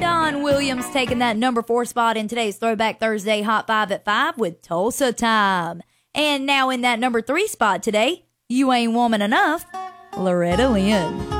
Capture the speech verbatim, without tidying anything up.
Don Williams taking that number four spot in today's Throwback Thursday Hot Five at five with Tulsa Time. And now in that number three spot today, You Ain't Woman Enough, Loretta Lynn.